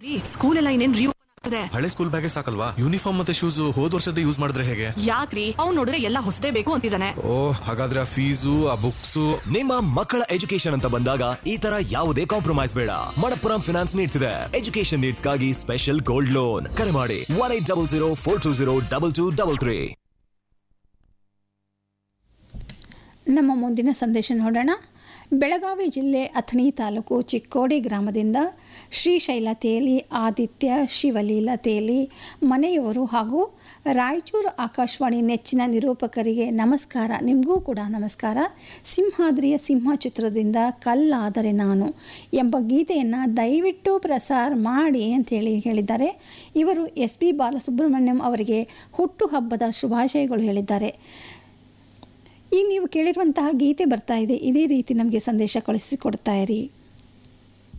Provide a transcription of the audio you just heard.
School ಎಲ್ಲ ಇನ್ನೇನ್ reopen ಆಗ್ತದೆ. ಹಳೆ ಸ್ಕೂಲ್ ಬ್ಯಾಗೇ ಸಾಕಲ್ವಾ, ಯೂನಿಫಾರ್ಮ್ ಮತ್ತೆ ಶೂಸ್ ಹೋದ ವರ್ಷದ ಯೂಸ್ ಮಾಡಿದ್ರೆ ಹೇಗೆ? ಯಾಕ್ರಿ ಅವ್ನು ನೋಡಿದ್ರೆ ಎಲ್ಲ ಹೊಸದೇ ಬೇಕು ಅಂತಿದ್ದಾನೆ. ಓ ಹಾಗಾದ್ರೆ ಆ ಫೀಸು ಆ ಬುಕ್ಸು. ನಿಮ್ಮ ಮಕ್ಕಳ ಎಜುಕೇಶನ್ ಅಂತ ಬಂದಾಗ ಈ ತರ ಯಾವುದೇ ಕಾಂಪ್ರಮೈಸ್ ಬೇಡ. ಮಣಪ್ಪುರಂ ಫಿನಾನ್ಸ್ ನೀಡ್ಸ್ ಇದೆ ಎಜುಕೇಶನ್ ನೀಡ್ಸ್ ಗಾಗಿ ಸ್ಪೆಷಲ್ ಗೋಲ್ಡ್ ಲೋನ್. ಕರೆ ಮಾಡಿ 180042022233. ನಮ್ಮ ಮುಂದಿನ ಸಂದೇಶ ನೋಡೋಣ. ಬೆಳಗಾವಿ ಜಿಲ್ಲೆ ಅಥಣಿ ತಾಲೂಕು ಚಿಕ್ಕೋಡಿ ಗ್ರಾಮದಿಂದ ಶ್ರೀಶೈಲ ತೇಲಿ, ಆದಿತ್ಯ, ಶಿವಲೀಲಾ ತೇಲಿ ಮನೆಯವರು ಹಾಗೂ ರಾಯಚೂರು ಆಕಾಶವಾಣಿ ನೆಚ್ಚಿನ ನಿರೂಪಕರಿಗೆ ನಮಸ್ಕಾರ. ನಿಮಗೂ ಕೂಡ ನಮಸ್ಕಾರ. ಸಿಂಹಾದ್ರಿಯ ಸಿಂಹ ಚಿತ್ರದಿಂದ ಕಲ್ಲಾದರೆ ನಾನು ಎಂಬ ಗೀತೆಯನ್ನು ದಯವಿಟ್ಟು ಪ್ರಸಾರ ಮಾಡಿ ಅಂತೇಳಿ ಹೇಳಿದ್ದಾರೆ. ಇವರು ಎಸ್ ಪಿ ಬಾಲಸುಬ್ರಹ್ಮಣ್ಯಂ ಅವರಿಗೆ ಹುಟ್ಟುಹಬ್ಬದ ಶುಭಾಶಯಗಳು ಹೇಳಿದ್ದಾರೆ. ಈಗ ನೀವು ಕೇಳಿರುವಂತಹ ಗೀತೆ ಬರ್ತಾ ಇದೆ. ಇದೇ ರೀತಿ ನಮಗೆ ಸಂದೇಶ ಕಳಿಸಿಕೊಡ್ತಾ ಇರಿ.